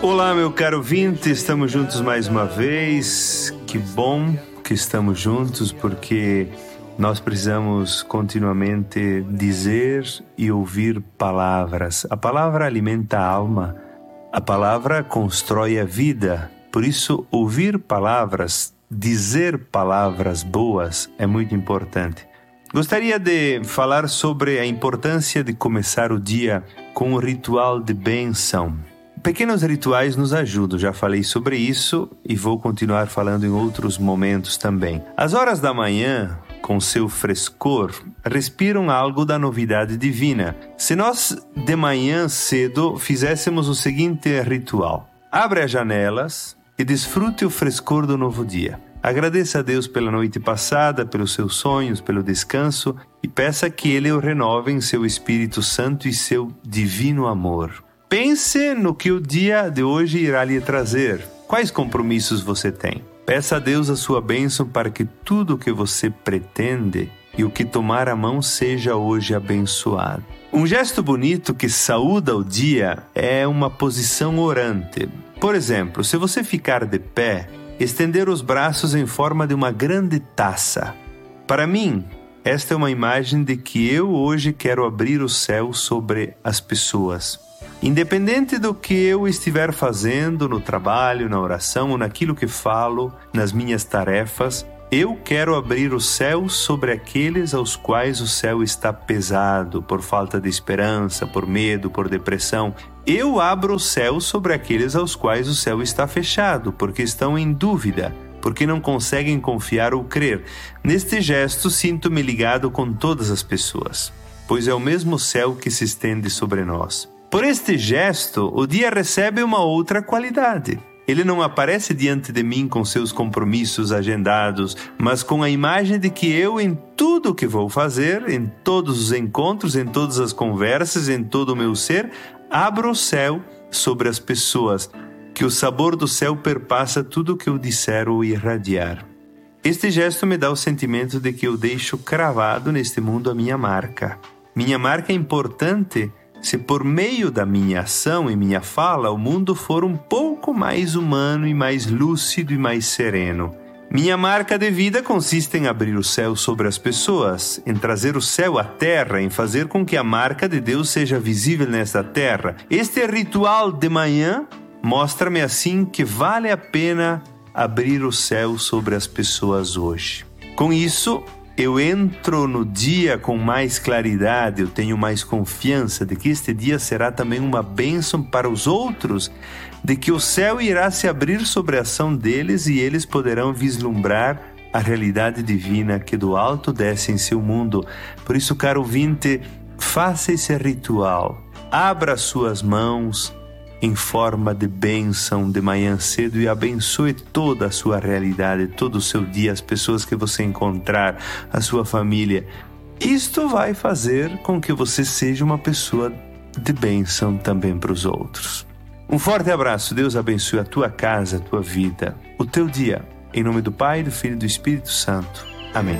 Olá, meu caro ouvinte, estamos juntos mais uma vez. Que bom que estamos juntos, porque nós precisamos continuamente dizer e ouvir palavras. A palavra alimenta a alma, a palavra constrói a vida. Por isso, ouvir palavras, dizer palavras boas é muito importante. Gostaria de falar sobre a importância de começar o dia com um ritual de bênção. Pequenos rituais nos ajudam, já falei sobre isso e vou continuar falando em outros momentos também. As horas da manhã, com seu frescor, respiram algo da novidade divina. Se nós de manhã cedo fizéssemos o seguinte ritual: abre as janelas e desfrute o frescor do novo dia. Agradeça a Deus pela noite passada, pelos seus sonhos, pelo descanso e peça que Ele o renove em seu Espírito Santo e seu divino amor. Pense no que o dia de hoje irá lhe trazer. Quais compromissos você tem? Peça a Deus a sua bênção para que tudo o que você pretende e o que tomar a mão seja hoje abençoado. Um gesto bonito que saúda o dia é uma posição orante. Por exemplo, se você ficar de pé, estender os braços em forma de uma grande taça. Para mim, esta é uma imagem de que eu hoje quero abrir o céu sobre as pessoas. Independente do que eu estiver fazendo no trabalho, na oração ou naquilo que falo, nas minhas tarefas, eu quero abrir o céu sobre aqueles aos quais o céu está pesado, por falta de esperança, por medo, por depressão. Eu abro o céu sobre aqueles aos quais o céu está fechado, porque estão em dúvida, porque não conseguem confiar ou crer. Neste gesto, sinto-me ligado com todas as pessoas, pois é o mesmo céu que se estende sobre nós. Por este gesto, o dia recebe uma outra qualidade. Ele não aparece diante de mim com seus compromissos agendados, mas com a imagem de que eu, em tudo o que vou fazer, em todos os encontros, em todas as conversas, em todo o meu ser, abro o céu sobre as pessoas, que o sabor do céu perpassa tudo o que eu disser ou irradiar. Este gesto me dá o sentimento de que eu deixo cravado neste mundo a minha marca. Minha marca é importante se por meio da minha ação e minha fala o mundo for um pouco mais humano e mais lúcido e mais sereno. Minha marca de vida consiste em abrir o céu sobre as pessoas, em trazer o céu à terra, em fazer com que a marca de Deus seja visível nesta terra. Este ritual de manhã mostra-me assim que vale a pena abrir o céu sobre as pessoas hoje. Com isso, eu entro no dia com mais claridade, eu tenho mais confiança de que este dia será também uma bênção para os outros, de que o céu irá se abrir sobre a ação deles e eles poderão vislumbrar a realidade divina que do alto desce em seu mundo. Por isso, caro ouvinte, faça esse ritual, abra suas mãos em forma de bênção de manhã cedo e abençoe toda a sua realidade, todo o seu dia, as pessoas que você encontrar, a sua família. Isto vai fazer com que você seja uma pessoa de bênção também para os outros. Um forte abraço, Deus abençoe a tua casa, a tua vida, o teu dia. Em nome do Pai, do Filho e do Espírito Santo. Amém.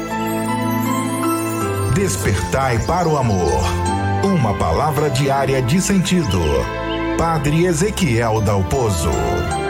Despertai para o amor. Uma palavra diária de sentido. Padre Ezequiel Dalpozo.